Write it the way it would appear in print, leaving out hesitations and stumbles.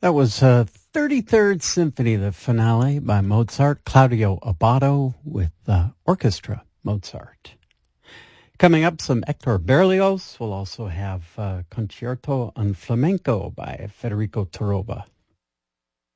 That was 33rd Symphony, the finale by Mozart, Claudio Abbado with orchestra Mozart. Coming up, some Hector Berlioz. We'll also have Concerto en Flamenco by Federico Toroba.